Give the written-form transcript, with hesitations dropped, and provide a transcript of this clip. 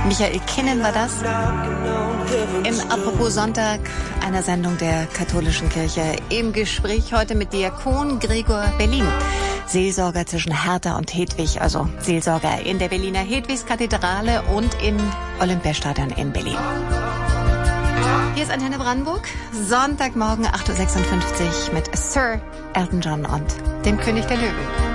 Michael Kinnen war das. Im Apropos Sonntag, einer Sendung der katholischen Kirche. Im Gespräch heute mit Diakon Gregor Berlin. Seelsorger zwischen Hertha und Hedwig, also Seelsorger in der Berliner Hedwigskathedrale und im Olympiastadion in Berlin. Hier ist Antenne Brandenburg, Sonntagmorgen 8.56 Uhr mit Sir Elton John und dem König der Löwen.